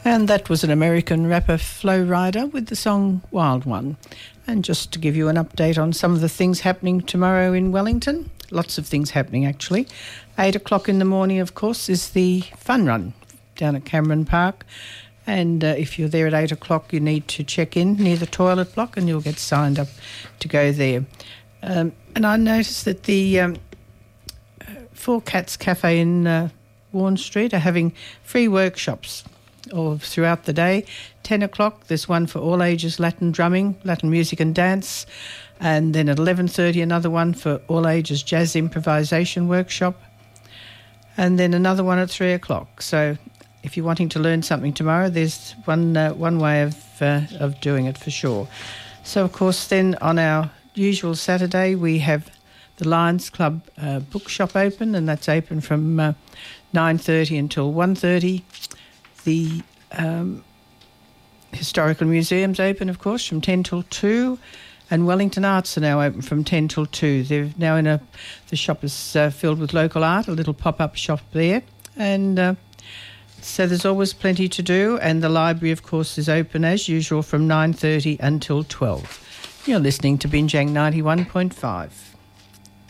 And that was an American rapper, Flo Rida, with the song Wild One. And just to give you an update on some of the things happening tomorrow in Wellington, lots of things happening actually. 8 o'clock in the morning, of course, is the fun run down at Cameron Park. And if you're there at 8 o'clock, you need to check in near the toilet block and you'll get signed up to go there. And I noticed that the Four Cats Cafe in Warren Street are having free workshops all throughout the day. 10 o'clock, there's one for all ages Latin drumming, Latin music and dance. And then at 11:30, another one for all ages jazz improvisation workshop. And then another one at 3 o'clock. So if you're wanting to learn something tomorrow, there's one way of doing it for sure. So, of course, then on our usual Saturday, we have the Lions Club bookshop open, and that's open from 9:30 until 1:30. The Historical Museum's open, of course, from 10 till 2, and Wellington Arts are now open from 10 till 2. They're now the shop is filled with local art, a little pop-up shop there, and so there's always plenty to do, and the library, of course, is open as usual from 9:30 until 12. You're listening to Binjang 91.5.